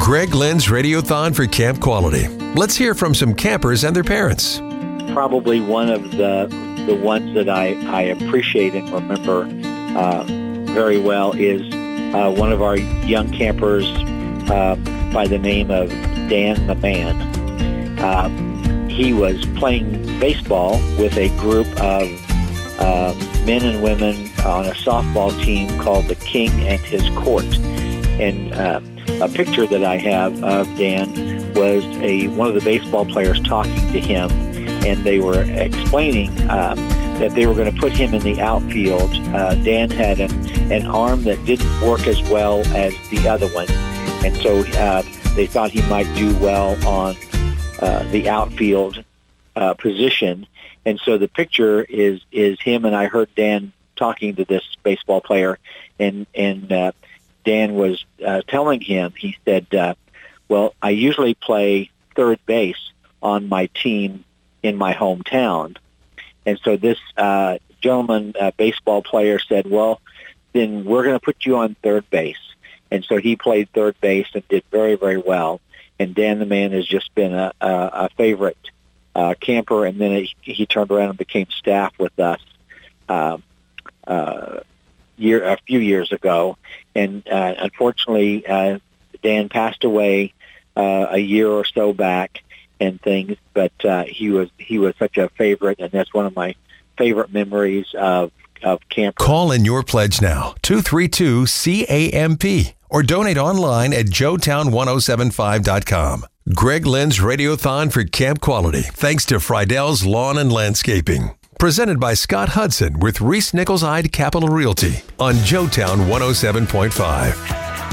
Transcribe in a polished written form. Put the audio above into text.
Greg Lynn's Radiothon for Camp Quality. Let's hear from some campers and their parents. Probably one of the ones that I appreciate and remember very well is one of our young campers by the name of Dan the Man. He was playing baseball with a group of men and women on a softball team called the King and His Court. And a picture that I have of Dan was one of the baseball players talking to him, and they were explaining that they were going to put him in the outfield. Dan had an arm that didn't work as well as the other one, and so they thought he might do well on the outfield position. And so the picture is him, and I heard Dan talking to this baseball player, and Dan was telling him, he said, well, I usually play third base on my team in my hometown. And so this gentleman, baseball player, said, well, then we're going to put you on third base. And so he played third base and did very, very well. And Dan the Man has just been a favorite camper, and then he turned around and became staff with us a few years ago. And unfortunately, Dan passed away a year or so back and things, but he was such a favorite, and that's one of my favorite memories of camp. Call in your pledge now, 232-CAMP, or donate online at joetown1075.com. Greg Lynn's Radiothon for Camp Quality, thanks to Friedell's Lawn and Landscaping. Presented by Scott Hudson with Reese Nichols-Ide Capital Realty on Joetown 107.5.